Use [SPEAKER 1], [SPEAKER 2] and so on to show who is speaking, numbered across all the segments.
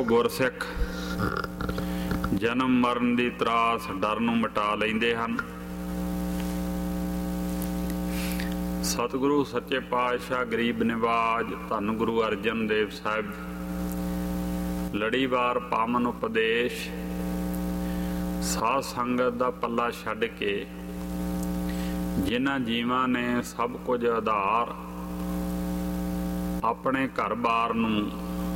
[SPEAKER 1] ਗੁਰਸਿੱਖ ਜਨਮ ਮਰਨ ਦੀ ਤਰਾਸ ਡਰ ਨੂੰ ਮਿਟਾ ਲੈਂਦੇ ਹਨ। ਸਤਿਗੁਰੂ ਸੱਚੇ ਪਾਤਸ਼ਾਹ ਗਰੀਬ ਨਿਵਾਜ ਧੰਨ ਗੁਰੂ ਅਰਜਨ ਦੇਵ ਸਾਹਿਬ ਲੜੀਵਾਰ ਪਾਵਨ ਉਪਦੇਸ਼ ਸਾਧ ਸੰਗਤ ਦਾ ਪੱਲਾ ਛੱਡ ਕੇ ਜਿਨ੍ਹਾਂ ਜੀਵਾਂ ਨੇ ਸਭ ਕੁਝ ਆਧਾਰ ਆਪਣੇ ਘਰ-ਬਾਰ ਨੂੰ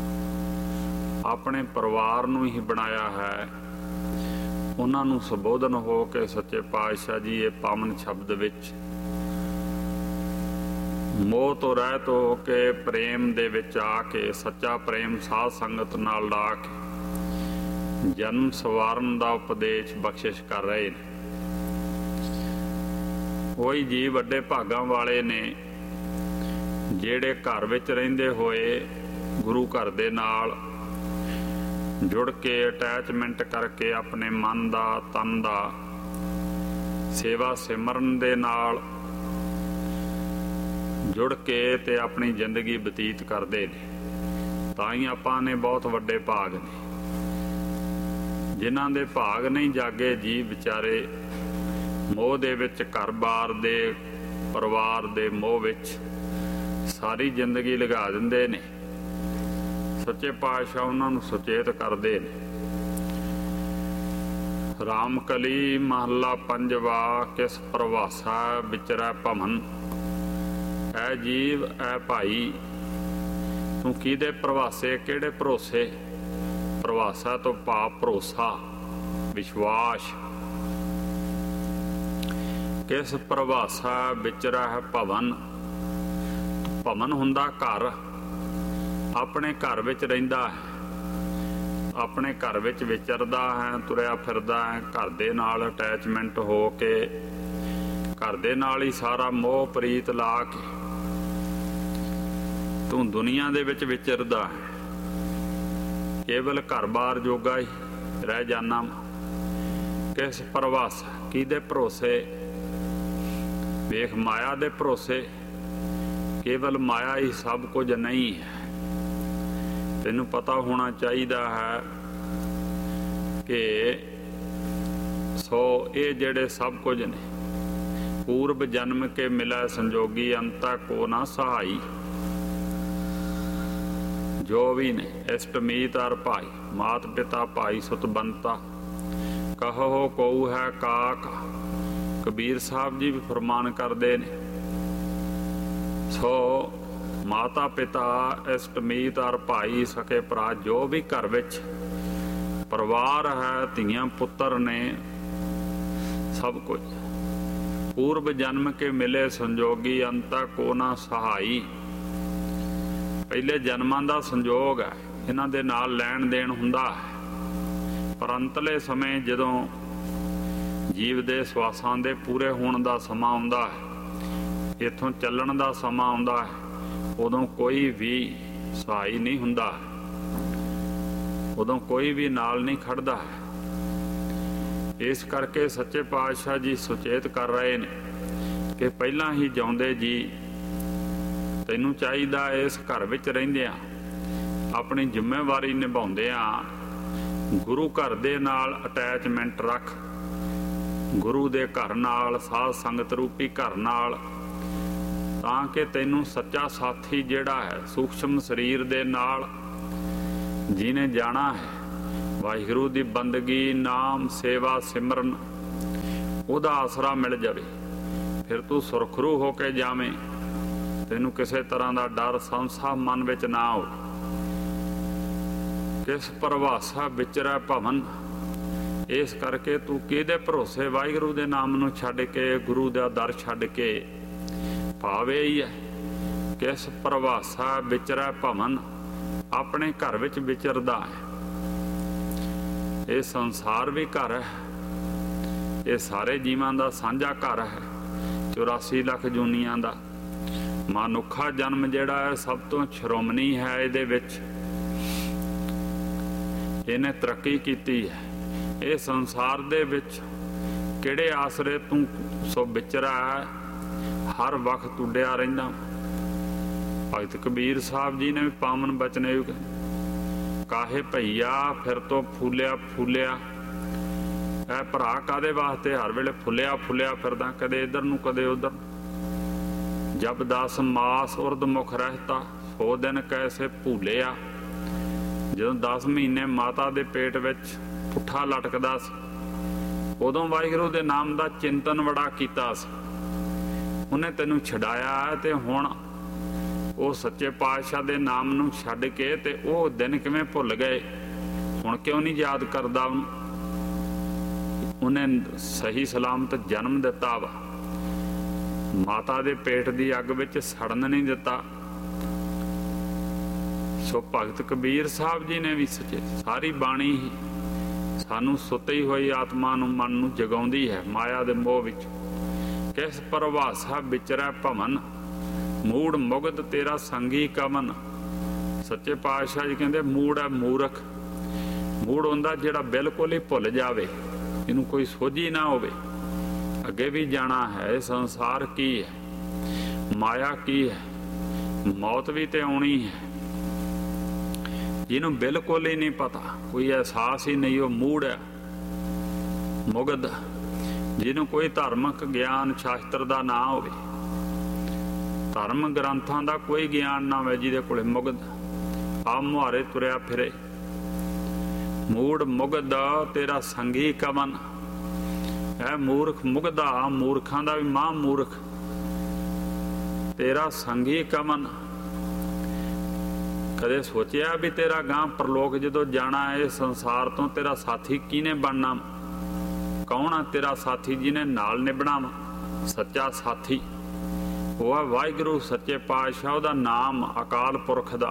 [SPEAKER 1] ਆਪਣੇ ਪਰਿਵਾਰ ਨੂੰ ਹੀ ਬਣਾਇਆ ਹੈ, ਉਹਨਾਂ ਨੂੰ ਸੰਬੋਧਨ ਹੋ ਕੇ ਸੱਚੇ ਪਾਤਸ਼ਾਹ ਜੀ ਇਹ ਪਾਵਨ ਸ਼ਬਦ ਵਿੱਚ ਮੋਹ ਤੋਂ ਰਹਿਤ ਹੋ ਕੇ ਪ੍ਰੇਮ ਦੇ ਵਿੱਚ ਆ ਕੇ ਸੱਚਾ ਪ੍ਰੇਮ ਸਾਧ ਸੰਗਤ ਨਾਲ ਲਾ ਕੇ ਜਨਮ ਸਵਾਰਨ ਦਾ ਉਪਦੇਸ਼ ਬਖਸ਼ਿਸ਼ ਕਰ ਰਹੇ ਨੇ। ਉਹੀ ਜੀ ਵੱਡੇ ਭਾਗਾਂ ਵਾਲੇ ਨੇ ਜਿਹੜੇ ਘਰ ਵਿੱਚ ਰਹਿੰਦੇ ਹੋਏ ਗੁਰੂ ਘਰ ਦੇ ਨਾਲ ਜੁੜ ਕੇ ਅਟੈਚਮੈਂਟ ਕਰਕੇ ਆਪਣੇ ਮਨ ਦਾ ਤਨ ਦਾ ਸੇਵਾ ਸਿਮਰਨ ਦੇ ਨਾਲ ਜੁੜ ਕੇ ਤੇ ਆਪਣੀ ਜ਼ਿੰਦਗੀ ਬਤੀਤ ਕਰਦੇ ਨੇ। ਤਾਂ ਹੀ ਆਪਾਂ ਨੇ ਬਹੁਤ ਵੱਡੇ ਭਾਗ ਨੇ। ਜਿਨ੍ਹਾਂ ਦੇ ਭਾਗ ਨਹੀਂ ਜਾਗੇ ਜੀ ਵਿਚਾਰੇ ਮੋਹ ਦੇ ਵਿੱਚ ਘਰ-ਬਾਰ ਦੇ ਪਰਿਵਾਰ ਦੇ ਮੋਹ ਵਿੱਚ ਸਾਰੀ ਜ਼ਿੰਦਗੀ ਲਗਾ ਦਿੰਦੇ ਨੇ। ਸੱਚੇ ਪਾਤਸ਼ਾਹ ਉਹਨਾਂ ਨੂੰ ਸੁਚੇਤ ਕਰਦੇ ਨੇ। ਰਾਮ ਕਲੀ ਮਹੱਲਾ ਪੰਜਵਾ ਕਿਸ ਪ੍ਰਵਾਸਾ ਵਿਚਰੈ ਭਵਨ। ਐ ਜੀਵ ਐ ਭਾਈ ਤੂੰ ਕਿਹਦੇ ਪ੍ਰਵਾਸੇ ਕਿਹੜੇ ਭਰੋਸੇ। ਪ੍ਰਵਾਸਾ ਤੋਂ ਭਾਵ ਭਰੋਸਾ ਵਿਸ਼ਵਾਸ। ਕਿਸ ਪ੍ਰਵਾਸਾ ਵਿਚਰੈ ਹੈ ਭਵਨ। ਭਵਨ ਹੁੰਦਾ ਘਰ, ਆਪਣੇ ਘਰ ਵਿੱਚ ਰਹਿੰਦਾ ਹੈ, ਆਪਣੇ ਘਰ ਵਿੱਚ ਵਿਚਰਦਾ ਹੈ, ਤੁਰਿਆ ਫਿਰਦਾ ਹੈ, ਘਰ ਦੇ ਨਾਲ ਅਟੈਚਮੈਂਟ ਹੋ ਕੇ ਘਰ ਦੇ ਨਾਲ ਹੀ ਸਾਰਾ ਮੋਹ ਪ੍ਰੀਤ ਲਾ ਕੇ ਤੂੰ ਦੁਨੀਆ ਦੇ ਵਿੱਚ ਵਿਚਰਦਾ ਹੈ। ਕੇਵਲ ਘਰ-ਬਾਰ ਜੋਗਾ ਹੀ ਰਹਿ ਜਾਨਾ। ਕਿਸ ਪ੍ਰਵਾਸ ਕਿਹਦੇ ਭਰੋਸੇ। ਵੇਖ ਮਾਇਆ ਦੇ ਭਰੋਸੇ। ਕੇਵਲ ਮਾਇਆ ਹੀ ਸਭ ਕੁਝ ਨਹੀਂ ਹੈ। ਤੈਨੂੰ ਪਤਾ ਹੋਣਾ ਚਾਹੀਦਾ ਹੈ ਕਿ ਇਹ ਜਿਹੜੇ ਸਭ ਕੁਝ ਨੇ ਪੂਰਬ ਜਨਮ ਕੇ ਮਿਲਾ ਸੰਜੋਗੀ ਅੰਤਾ ਕੋ ਨਾ ਸਹਾਈ। ਜੋ ਵੀ ਨੇ ਇਸ਼ਟ ਮੀਤ ਅਰ ਭਾਈ ਮਾਤ ਪਿਤਾ ਭਾਈ ਸੁਤ ਬੰਤਾ ਕਹੋ ਕਉ ਹੈ ਕਾਕ। ਕਬੀਰ ਸਾਹਿਬ ਜੀ ਵੀ ਫਰਮਾਨ ਕਰਦੇ ਨੇ। ਮਾਤਾ ਪਿਤਾ ਇਸ਼ਟ ਮੀਤ ਅਰ ਭਾਈ ਸਕੇ ਭਰਾ ਜੋ ਵੀ ਘਰ ਵਿੱਚ ਪਰਿਵਾਰ ਹੈ, ਧੀਆਂ ਪੁੱਤਰ ਨੇ, ਸਭ ਕੁਝ ਪੂਰਬ ਜਨਮ ਕੇ ਮਿਲੇ ਸੰਜੋਗੀ ਅੰਤਾ ਕੋ ਨਾ ਸਹਾਈ। ਪਹਿਲੇ ਜਨਮਾਂ ਦਾ ਸੰਜੋਗ ਹੈ, ਇਹਨਾਂ ਦੇ ਨਾਲ ਲੈਣ ਦੇਣ ਹੁੰਦਾ ਹੈ। ਪਰ ਅੰਤਲੇ ਸਮੇਂ ਜਦੋਂ ਜੀਵ ਦੇ ਸਵਾਸਾਂ ਦੇ ਪੂਰੇ ਹੋਣ ਦਾ ਸਮਾਂ ਆਉਂਦਾ ਹੈ, ਇੱਥੋਂ ਚੱਲਣ ਦਾ ਸਮਾਂ ਆਉਂਦਾ ਹੈ, ਉਦੋਂ ਕੋਈ ਵੀ ਸਹਾਈ ਨਹੀਂ ਹੁੰਦਾ, ਉਦੋਂ ਕੋਈ ਵੀ ਨਾਲ ਨਹੀਂ ਖੜਦਾ। ਇਸ ਕਰਕੇ ਸੱਚੇ ਪਾਤਸ਼ਾਹ ਜੀ ਸੁਚੇਤ ਕਰ ਰਹੇ ਨੇ ਕਿ ਪਹਿਲਾਂ ਹੀ ਜਿਉਂਦੇ ਜੀ ਤੈਨੂੰ ਚਾਹੀਦਾ ਇਸ ਘਰ ਵਿੱਚ ਰਹਿੰਦਿਆਂ ਆਪਣੀ ਜ਼ਿੰਮੇਵਾਰੀ ਨਿਭਾਉਂਦਿਆਂ ਗੁਰੂ ਘਰ ਦੇ ਨਾਲ ਅਟੈਚਮੈਂਟ ਰੱਖ। ਗੁਰੂ ਦੇ ਘਰ ਨਾਲ, ਸਾਧ ਸੰਗਤ ਰੂਪੀ ਘਰ ਨਾਲ, ਤਾਂ ਕਿ ਤੈਨੂੰ ਸੱਚਾ ਸਾਥੀ ਜਿਹੜਾ ਹੈ ਸੂਖਸ਼ਮ ਸਰੀਰ ਦੇ ਨਾਲ ਜਿਹਨੇ ਜਾਣਾ ਹੈ ਵਾਹਿਗੁਰੂ ਦੀ ਬੰਦਗੀ ਨਾਮ ਸੇਵਾ ਸਿਮਰਨ, ਉਹਦਾ ਆਸਰਾ ਮਿਲ ਜਾਵੇ। ਫਿਰ ਤੂੰ ਸੁਰਖਰੂ ਹੋ ਕੇ ਜਾਵੇਂ, ਤੈਨੂੰ ਕਿਸੇ ਤਰ੍ਹਾਂ ਦਾ ਡਰ ਸੰਸਾ ਮਨ ਵਿੱਚ ਨਾ ਹੋ। ਕਿਸ ਪ੍ਰਵਾਸਾ ਵਿਚਰੈ ਭਵਨ। ਇਸ ਕਰਕੇ ਤੂੰ ਕਿਹਦੇ ਭਰੋਸੇ ਵਾਹਿਗੁਰੂ ਦੇ ਨਾਮ ਨੂੰ ਛੱਡ ਕੇ ਗੁਰੂ ਦਾ ਦਰ ਛੱਡ ਕੇ ਭਾਵੇਂ ਹੀ ਹੈ। ਕਿਸ ਪ੍ਰਵਾਸਾ ਵਿਚਰੈ ਭਵਨ ਆਪਣੇ ਘਰ ਵਿੱਚ ਵਿਚਰਦਾ ਹੈ। ਇਹ ਸੰਸਾਰ ਵੀ ਘਰ ਹੈ, ਇਹ ਸਾਰੇ ਜੀਵਾਂ ਦਾ ਸਾਂਝਾ ਘਰ ਹੈ। 84 ਲੱਖ ਜੂਨੀਆਂ ਦਾ ਮਨੁੱਖਾ ਜਨਮ ਜਿਹੜਾ ਹੈ ਸਭ ਤੋਂ ਸ਼੍ਰੋਮਣੀ ਹੈ। ਇਹਦੇ ਵਿੱਚ ਇਹਨੇ ਤਰੱਕੀ ਕੀਤੀ ਹੈ। ਇਹ ਸੰਸਾਰ ਦੇ ਵਿੱਚ ਕਿਹੜੇ ਆਸਰੇ ਤੂੰ ਸੋ ਵਿਚਰਾ ਹੈ, ਹਰ ਵਕਤ ਉੱਡਿਆ ਰਹਿੰਦਾ। ਭਗਤ ਕਬੀਰ ਸਾਹਿਬ ਜੀ ਨੇ ਵੀ ਪਾਵਨ ਬਚਨ ਕਾਹੇ ਭਈਆ ਫਿਰ ਤੋਂ ਫੂਲਿਆ ਫੂਲਿਆ। ਇਹ ਭਰਾ ਕਾਹਦੇ ਵਾਸਤੇ ਹਰ ਵੇਲੇ ਫੁੱਲਿਆ ਫੁੱਲਿਆ ਫਿਰਦਾ, ਕਦੇ ਇੱਧਰ ਨੂੰ ਕਦੇ ਉੱਧਰ। ਜਬ 10 ਮਾਸ ਉਰਦ ਮੁਖ ਰਹਿਤਾ, 100 ਦਿਨ ਕੈਸੇ ਭੂਲਿਆ। ਜਦੋਂ 10 ਮਹੀਨੇ ਮਾਤਾ ਦੇ ਪੇਟ ਵਿੱਚ ਪੁੱਠਾ ਲਟਕਦਾ ਸੀ, ਉਦੋਂ ਵਾਹਿਗੁਰੂ ਦੇ ਨਾਮ ਦਾ ਚਿੰਤਨ ਬੜਾ ਕੀਤਾ ਸੀ। ਉਹਨੇ ਤੈਨੂੰ ਛਡਾਇਆ ਤੇ ਹੁਣ ਉਹ ਸੱਚੇ ਪਾਤਸ਼ਾਹ ਦੇ ਨਾਮ ਨੂੰ ਛੱਡ ਕੇ ਤੇ ਉਹ ਦਿਨ ਕਿਵੇਂ ਭੁੱਲ ਗਏ? ਹੁਣ ਕਿਉਂ ਨਹੀਂ ਯਾਦ ਕਰਦਾ ਉਹਨੂੰ? ਉਹਨੇ ਸਹੀ ਸਲਾਮਤ ਜਨਮ ਦਿੱਤਾ ਵਾ, ਮਾਤਾ ਦੇ ਪੇਟ ਦੀ ਅੱਗ ਵਿੱਚ ਸੜਨ ਨਹੀਂ ਦਿੱਤਾ। ਸੋ ਭਗਤ ਕਬੀਰ ਸਾਹਿਬ ਜੀ ਨੇ ਵੀ ਸੱਚੇ, ਸਾਰੀ ਬਾਣੀ ਹੀ ਸਾਨੂੰ ਸੁੱਤੀ ਹੋਈ ਆਤਮਾ ਨੂੰ, ਮਨ ਨੂੰ ਜਗਾਉਂਦੀ ਹੈ ਮਾਇਆ ਦੇ ਮੋਹ ਵਿੱਚ। ਕਿਸ ਪਰਵਾਸਾ ਵਿਚਰੈ ਭਵਨ, ਮੂੜ ਮੁਗਧ ਤੇਰਾ ਸੰਗੀ ਕਮਨ। ਸੱਚੇ ਪਾਤਸ਼ਾਹ ਜੀ ਕਹਿੰਦੇ ਮੂੜ ਹੈ ਮੂਰਖ। ਮੂੜ ਹੁੰਦਾ ਜਿਹੜਾ ਬਿਲਕੁਲ ਹੀ ਭੁੱਲ ਜਾਵੇ, ਇਹਨੂੰ ਕੋਈ ਸੋਝੀ ਨਾ ਹੋਵੇ, ਅੱਗੇ ਵੀ ਜਾਣਾ ਹੈ, ਸੰਸਾਰ ਕੀ ਹੈ, ਮਾਇਆ ਕੀ ਹੈ, ਮੌਤ ਵੀ ਤੇ ਆਉਣੀ ਹੈ। ਜਿਹਨੂੰ ਬਿਲਕੁਲ ਹੀ ਨਹੀਂ ਪਤਾ, ਕੋਈ ਅਹਿਸਾਸ ਹੀ ਨਹੀਂ, ਉਹ ਮੂੜ ਹੈ ਮੁਗਧ। ਜਿਹਨੂੰ ਕੋਈ ਧਾਰਮਿਕ ਗਿਆਨ ਸ਼ਾਸਤਰ ਦਾ ਨਾ ਹੋਵੇ, ਧਰਮ ਗ੍ਰੰਥਾਂ ਦਾ ਕੋਈ ਗਿਆਨ ਨਾ ਹੋਵੇ, ਜਿਹਦੇ ਕੋਲੇ ਮੁਗਧ ਆ ਮੁਹਾਰੇ ਤੁਰਿਆ ਫਿਰੇ। ਮੂੜ ਮੁਗਧ ਤੇਰਾ ਸੰਗੀ ਕਮਨ। ਇਹ ਮੂਰਖ ਮੁਗਧਾ, ਮੂਰਖਾਂ ਦਾ ਵੀ ਮਹਾਂ ਮੂਰਖ, ਤੇਰਾ ਸੰਗੀ ਕਮਨ। ਕਦੇ ਸੋਚਿਆ ਵੀ ਤੇਰਾ ਗਾਂ ਪਰਲੋਕ ਜਦੋਂ ਜਾਣਾ, ਇਹ ਸੰਸਾਰ ਤੋਂ ਤੇਰਾ ਸਾਥੀ ਕਿਹਨੇ ਬਣਨਾ? ਕੌਣ ਆ ਤੇਰਾ ਸਾਥੀ ਜਿਹਨੇ ਨਾਲ ਨਿਭਣਾ ਵਾ? ਸੱਚਾ ਸਾਥੀ ਉਹ ਆ ਵਾਹਿਗੁਰੂ ਸੱਚੇ ਪਾਤਸ਼ਾਹ, ਉਹਦਾ ਨਾਮ ਅਕਾਲ ਪੁਰਖ ਦਾ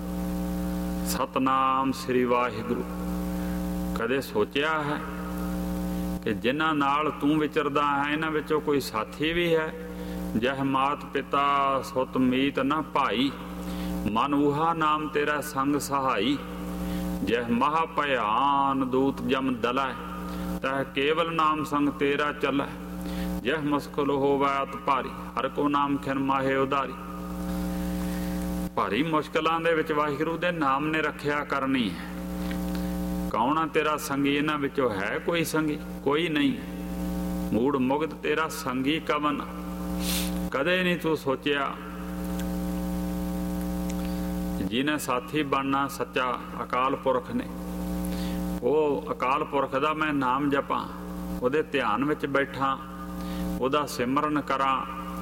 [SPEAKER 1] ਸਤਨਾਮ ਸ੍ਰੀ ਵਾਹਿਗੁਰੂ। ਕਦੇ ਸੋਚਿਆ ਹੈ ਕਿ ਜਿਨ੍ਹਾਂ ਨਾਲ ਤੂੰ ਵਿਚਰਦਾ ਹੈ, ਇਹਨਾਂ ਵਿੱਚੋਂ ਕੋਈ ਸਾਥੀ ਵੀ ਹੈ? ਜਹ ਮਾਤ ਪਿਤਾ ਸੁਤ ਮੀਤ ਨਾ ਭਾਈ, ਮਨ ਉਹਾ ਨਾਮ ਤੇਰਾ ਸੰਗ ਸਹਾਈ। ਜਹ ਮਹਾ ਭਿਆਨ ਦੂਤ ਜਮ ਦਲੈ, ਤਹ ਕੇਵਲ ਨਾਮ ਸੰਗ ਤੇਰਾ ਚੱਲੈ। ਜਹ ਮੁਸਕਲ ਹੋਵੈ ਅਤ ਭਾਰੀ, ਹਰ ਕੋ ਨਾਮ ਖਿਨ ਮਾਹੇ ਉਧਾਰੀ। ਭਾਰੀ ਮੁਸ਼ਕਲਾਂ ਦੇ ਵਿੱਚ ਵਾਹਿਗੁਰੂ ਦੇ ਨਾਮ ਨੇ ਰੱਖਿਆ ਕਰਨੀ ਹੈ। ਕੌਣ ਆ ਤੇਰਾ ਸੰਗੀ? ਇਹਨਾਂ ਵਿੱਚੋਂ ਹੈ ਕੋਈ ਸੰਗੀ? ਕੋਈ ਨਹੀਂ। ਮੂੜ ਮੁਗਧ ਤੇਰਾ ਸੰਗੀ ਕਵਨ। ਕਦੇ ਨਹੀਂ ਤੂੰ ਸੋਚਿਆ ਜਿਹਨੇ ਸਾਥੀ ਬਣਨਾ ਸੱਚਾ ਅਕਾਲ ਪੁਰਖ ਨੇ। ਉਹ ਅਕਾਲ ਪੁਰਖ ਦਾ ਮੈਂ ਨਾਮ ਜਪਾਂ, ਉਹਦੇ ਧਿਆਨ ਵਿੱਚ ਬੈਠਾਂ, ਉਹਦਾ ਸਿਮਰਨ ਕਰਾਂ,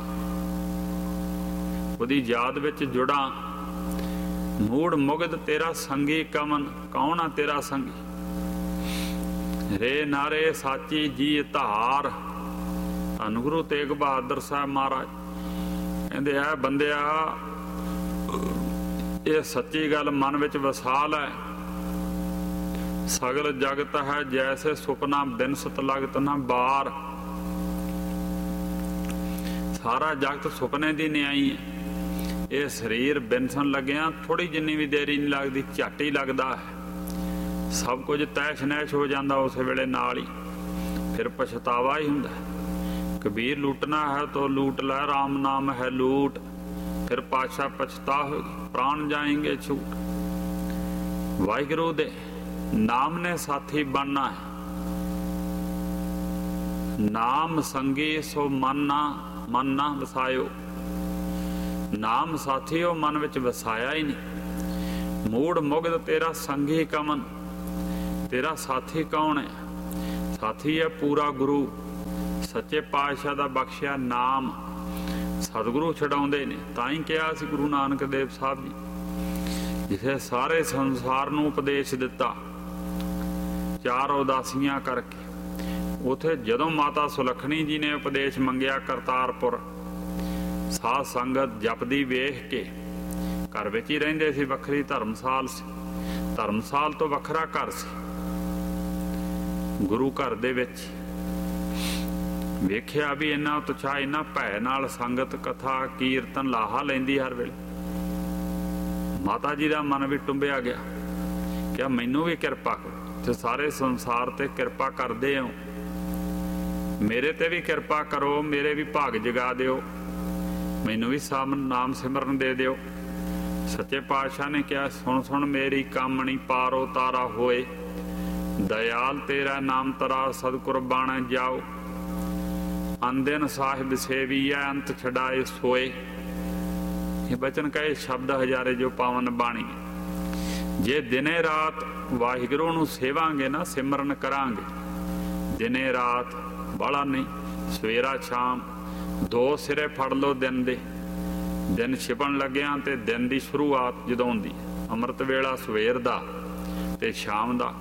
[SPEAKER 1] ਉਹਦੀ ਯਾਦ ਵਿੱਚ ਜੁੜਾਂ। ਮੂੜ ਮੁਗਧ ਤੇਰਾ ਸੰਗੀ ਕਮਨ। ਕੌਣ ਆ ਤੇਰਾ ਸੰਗੀ? ਰੇ ਨਾਰੇ ਸਾਚੀ ਜੀ ਧਾਰ। ਧੰਨ ਗੁਰੂ ਤੇਗ ਬਹਾਦਰ ਸਾਹਿਬ ਮਹਾਰਾਜ ਕਹਿੰਦੇ ਆ, ਬੰਦਿਆ ਇਹ ਸੱਚੀ ਗੱਲ ਮਨ ਵਿੱਚ ਵਸਾ ਲੈ। ਸਗਲ ਜਗਤ ਹੈ ਜੈਸੇ ਸੁਪਨਾ ਬਿਨਸਤ ਲਗਤ ਨਾ ਬਾਰ। ਸਾਰਾ ਜਗਤ ਸੁਪਨੇ ਦੀ ਨਿਆਈ ਹੈ। ਇਹ ਸਰੀਰ ਬਿਨਸਣ ਲੱਗਿਆ ਥੋੜੀ ਜਿੰਨੀ ਵੀ ਦੇਰੀ ਨਹੀਂ ਲੱਗਦੀ, ਝੱਟ ਹੀ ਲੱਗਦਾ ਹੈ। ਸਭ ਕੁਝ ਤੈਸ਼ ਨੈਸ਼ ਹੋ ਜਾਂਦਾ ਉਸੇ ਵੇਲੇ ਨਾਲ ਹੀ, ਫਿਰ ਪਛਤਾਵਾ ਹੀ ਹੁੰਦਾ। ਕਬੀਰ ਲੂਟਣਾ ਹੈ ਤੋ ਲੂਟ ਲੈ, ਰਾਮ ਨਾਮ ਹੈ ਲੂਟ। ਫਿਰ ਪਾਤਸ਼ਾਹ ਪਛਤਾ ਹੋਗੀ, ਪ੍ਰਾਣ ਜਾਏਂਗੇ ਛੂਟ। ਵਾਹਿਗੁਰੂ ਦੇ ਨਾਮ ਨੇ ਸਾਥੀ ਬਣਨਾ ਹੈ। ਨਾਮ ਸੰਗੀ ਸੋ ਮਨ ਨਾ ਵਸਾਇਓ। ਨਾਮ ਸਾਥੀ ਉਹ ਮਨ ਵਿੱਚ ਵਸਾਇਆ ਹੀ ਨਹੀਂ। ਮੂੜ ਮੁਗਧ ਤੇਰਾ ਸੰਗੀ ਕਮਨ। ਤੇਰਾ ਸਾਥੀ ਕੌਣ ਹੈ? ਸਾਥੀ ਹੈ ਪੂਰਾ ਗੁਰੂ, ਸੱਚੇ ਪਾਤਸ਼ਾਹ ਦਾ ਬਖਸ਼ਿਆ ਨਾਮ। ਸਤਿਗੁਰੂ ਛਡਾਉਂਦੇ ਨੇ। ਤਾਂ ਹੀ ਕਿਹਾ ਸੀ ਗੁਰੂ ਨਾਨਕ ਦੇਵ ਸਾਹਿਬ ਜੀ, ਜਿਸੇ ਸਾਰੇ ਸੰਸਾਰ ਨੂੰ ਉਪਦੇਸ਼ ਦਿੱਤਾ 4 ਉਦਾਸੀਆਂ ਕਰਕੇ। ਉਥੇ ਜਦੋਂ ਮਾਤਾ ਸੁਲੱਖਣੀ ਜੀ ਨੇ ਉਪਦੇਸ਼ ਮੰਗਿਆ ਕਰਤਾਰਪੁਰ, ਸਾਧ ਸੰਗਤ ਜਪਦੀ ਵੇਖ ਕੇ ਘਰ ਵਿੱਚ ਹੀ ਰਹਿੰਦੇ ਸੀ। ਵੱਖਰੀ ਧਰਮਸਾਲ ਸੀ, ਧਰਮਸਾਲ ਤੋਂ ਵੱਖਰਾ ਘਰ ਸੀ। ਗੁਰੂ ਘਰ ਦੇ ਵਿੱਚ ਵੇਖਿਆ ਵੀ ਇੰਨਾ ਉਤਸ਼ਾਹ, ਇੰਨਾ ਭੈ ਨਾਲ ਸੰਗਤ ਕਥਾ ਕੀਰਤਨ ਲਾਹਾ ਲੈਂਦੀ ਹਰ ਵੇਲੇ। ਮਾਤਾ ਜੀ ਦਾ ਮਨ ਵੀ ਟੁੰਬਿਆ ਗਿਆ, ਕਿਹਾ ਮੈਨੂੰ ਵੀ ਕਿਰਪਾ ਕਰੋ। ਤੇ ਸਾਰੇ ਸੰਸਾਰ ਤੇ ਕਿਰਪਾ ਕਰਦੇ ਹੋ, ਮੇਰੇ ਤੇ ਵੀ ਕਿਰਪਾ ਕਰੋ, ਮੇਰੇ ਵੀ ਭਾਗ ਜਗਾ ਦਿਓ, ਮੈਨੂੰ ਵੀ ਨਾਮ ਸਿਮਰਨ ਦੇ ਦਿਓ। ਸੱਚੇ ਪਾਤਸ਼ਾਹ ਨੇ ਕਿਹਾ, ਸੁਣ ਸੁਣ ਮੇਰੀ ਕਾਮਣੀ ਪਾਰੋ ਤਾਰਾ ਹੋਏ, ਦਇਆਲ ਤੇਰਾ ਨਾਮ ਤਰਾ ਸਤਿਗੁਰ ਬਾਣਾ ਜਾਓ, ਅੰਦਿਨ ਸਾਹਿਬ ਸੇਵੀਐ ਅੰਤ ਛਡਾਏ ਸੋਏ। ਇਹ ਬਚਨ ਕਹੇ ਸ਼ਬਦ ਹਜ਼ਾਰੇ ਜੋ ਪਾਵਨ ਬਾਣੀ। ਜੇ ਦਿਨੇ ਰਾਤ ਵਾਹਿਗੁਰੂ ਨੂੰ ਸੇਵਾਂਗੇ ਨਾ, ਸਿਮਰਨ ਕਰਾਂਗੇ, ਦਿਨੇ ਰਾਤ ਬਾਹਲਾ ਨਹੀਂ, ਸਵੇਰਾ ਸ਼ਾਮ 2 ਸਿਰੇ ਫੜ ਲਓ ਦਿਨ ਦੇ। ਦਿਨ ਛਿਪਣ ਲੱਗਿਆ ਤੇ ਦਿਨ ਦੀ ਸ਼ੁਰੂਆਤ ਜਦੋਂ ਹੁੰਦੀ, ਅੰਮ੍ਰਿਤ ਵੇਲਾ ਸਵੇਰ ਦਾ ਤੇ ਸ਼ਾਮ ਦਾ,